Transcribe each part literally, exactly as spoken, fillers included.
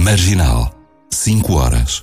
Marginal, cinco horas.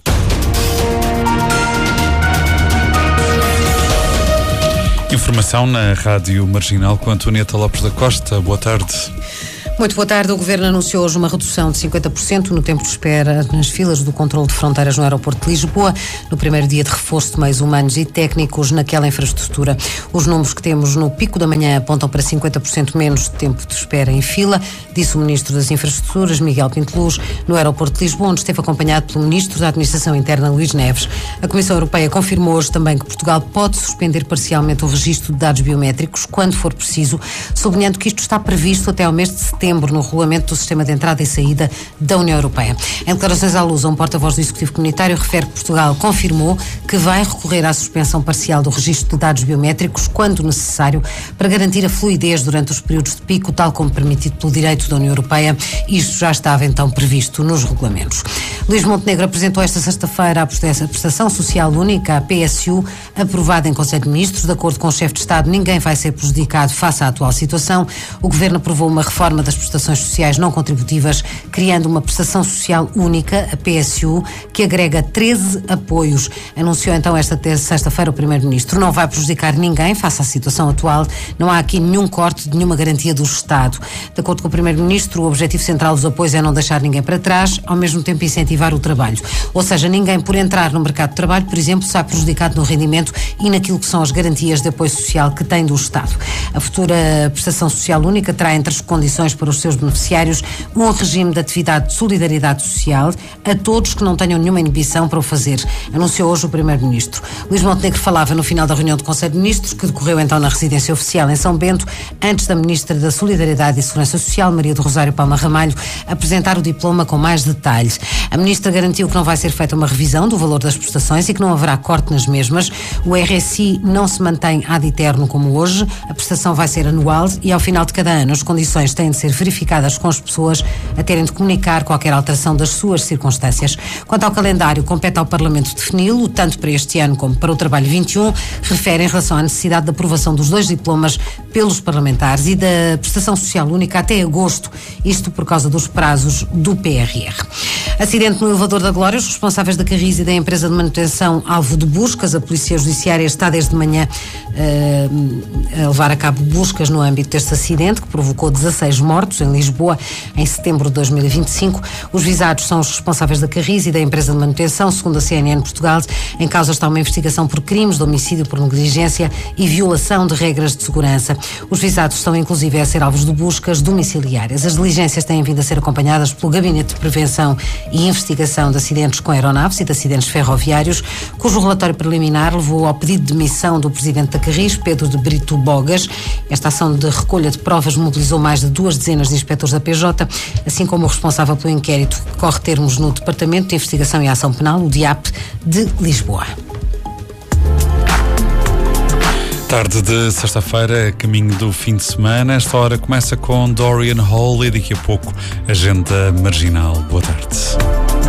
Informação na Rádio Marginal com Antonieta Lopes da Costa. Boa tarde. Muito boa tarde. O Governo anunciou hoje uma redução de cinquenta por cento no tempo de espera nas filas do controle de fronteiras no aeroporto de Lisboa, no primeiro dia de reforço de meios humanos e técnicos naquela infraestrutura. Os números que temos no pico da manhã apontam para cinquenta por cento menos de tempo de espera em fila, disse o Ministro das Infraestruturas, Miguel Pinteluz, no aeroporto de Lisboa, onde esteve acompanhado pelo Ministro da Administração Interna, Luís Neves. A Comissão Europeia confirmou hoje também que Portugal pode suspender parcialmente o registro de dados biométricos quando for preciso, sublinhando que isto está previsto até ao mês de setembro no regulamento do sistema de entrada e saída da União Europeia. Em declarações à luz, um porta-voz do Executivo Comunitário refere que Portugal confirmou que vai recorrer à suspensão parcial do registro de dados biométricos quando necessário para garantir a fluidez durante os períodos de pico, tal como permitido pelo direito da União Europeia. Isto já estava então previsto nos regulamentos. Luís Montenegro apresentou esta sexta-feira a Prestação Social Única, a P S U, aprovada em Conselho de Ministros. De acordo com o chefe de Estado, ninguém vai ser prejudicado face à atual situação. O Governo aprovou uma reforma das prestações sociais não contributivas, criando uma prestação social única, a P S U, que agrega treze apoios. Anunciou então esta sexta-feira o Primeiro-Ministro. Não vai prejudicar ninguém face à situação atual. Não há aqui nenhum corte de nenhuma garantia do Estado. De acordo com o Primeiro-Ministro, o objetivo central dos apoios é não deixar ninguém para trás, ao mesmo tempo incentivar o trabalho. Ou seja, ninguém por entrar no mercado de trabalho, por exemplo, sai prejudicado no rendimento e naquilo que são as garantias de apoio social que tem do Estado. A futura prestação social única terá entre as condições para os seus beneficiários um regime de atividade de solidariedade social a todos que não tenham nenhuma inibição para o fazer, anunciou hoje o Primeiro-Ministro. Luís Montenegro falava no final da reunião do Conselho de Ministros, que decorreu então na residência oficial em São Bento, antes da Ministra da Solidariedade e Segurança Social, Maria do Rosário Palma Ramalho, apresentar o diploma com mais detalhes. A Ministra garantiu que não vai ser feita uma revisão do valor das prestações e que não haverá corte nas mesmas. O R S I não se mantém ad eterno como hoje, a prestação vai ser anual e ao final de cada ano as condições têm de ser verificadas com as pessoas a terem de comunicar qualquer alteração das suas circunstâncias. Quanto ao calendário, compete ao Parlamento defini-lo, tanto para este ano como para o trabalho vinte e um, refere em relação à necessidade de aprovação dos dois diplomas pelos parlamentares e da prestação social única até agosto, isto por causa dos prazos do P R R. Acidente no elevador da Glória. Os responsáveis da Carris e da empresa de manutenção alvo de buscas. A Polícia Judiciária está desde de manhã uh, a levar a cabo buscas no âmbito deste acidente que provocou dezasseis mortos em Lisboa em setembro de dois mil e vinte e cinco. Os visados são os responsáveis da Carris e da empresa de manutenção, segundo a C N N Portugal. Em causa está uma investigação por crimes de homicídio por negligência e violação de regras de segurança. Os visados estão inclusive a ser alvos de buscas domiciliárias. As diligências têm vindo a ser acompanhadas pelo Gabinete de Prevenção e Investigação de Acidentes com Aeronaves e de Acidentes Ferroviários, cujo relatório preliminar levou ao pedido de demissão do presidente da Carris, Pedro de Brito Bogas. Esta ação de recolha de provas mobilizou mais de duas dezenas de inspectores da P J, assim como o responsável pelo inquérito que corre termos no Departamento de Investigação e Ação Penal, o D I A P, de Lisboa. Tarde de sexta-feira, caminho do fim de semana. Esta hora começa com Dorian Hall e daqui a pouco Agenda Marginal. Boa tarde.